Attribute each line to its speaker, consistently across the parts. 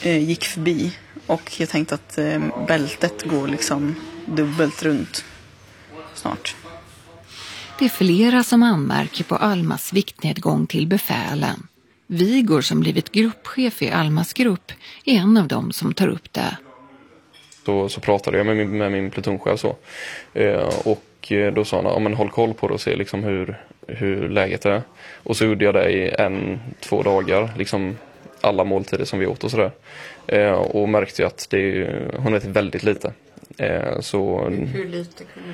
Speaker 1: gick förbi. Och jag tänkte att bältet går liksom dubbelt runt snart.
Speaker 2: Det är flera som anmärker på Almas viktnedgång till befälen. Vigor, som blivit gruppchef i Almas grupp, är en av dem som tar upp det.
Speaker 3: Så pratade jag med min plutonchef så. Och då sa han, ja, men håll koll på det och se liksom hur läget är. Och så gjorde jag det i 1-2 dagar, liksom alla måltider som vi åt och sådär. Och märkte att hon äter väldigt lite. Så,
Speaker 1: hur lite kunde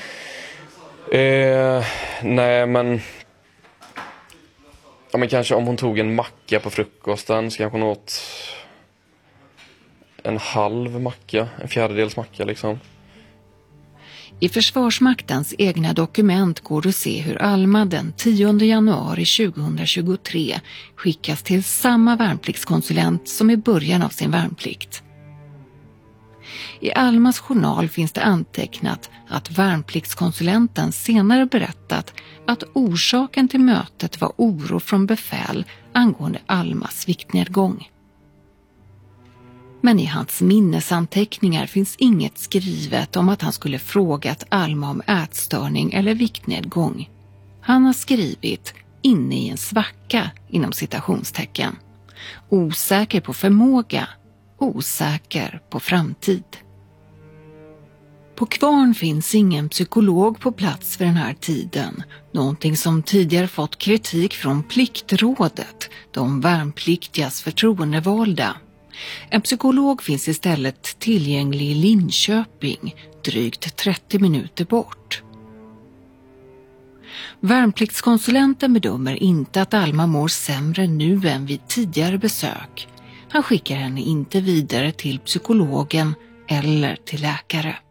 Speaker 1: det vara?
Speaker 3: Nej, men... Ja, men kanske om hon tog en macka på frukosten så kanske hon åt en halv macka, en fjärdedels macka liksom.
Speaker 2: I Försvarsmaktens egna dokument går det att se hur Alma den 10 januari 2023 skickas till samma värnpliktskonsulent som i början av sin värnplikt. I Almas journal finns det antecknat att värnpliktskonsulenten senare berättat att orsaken till mötet var oro från befäl angående Almas viktnedgång. Men i hans minnesanteckningar finns inget skrivet om att han skulle frågat Alma om ätstörning eller viktnedgång. Han har skrivit inne i en svacka inom citationstecken. Osäker på förmåga, osäker på framtid. På Kvarn finns ingen psykolog på plats vid den här tiden, någonting som tidigare fått kritik från Pliktrådet, de värnpliktigas förtroendevalda. En psykolog finns istället tillgänglig i Linköping, drygt 30 minuter bort. Värnpliktskonsulenten bedömer inte att Alma mår sämre nu än vid tidigare besök. Han skickar henne inte vidare till psykologen eller till läkare.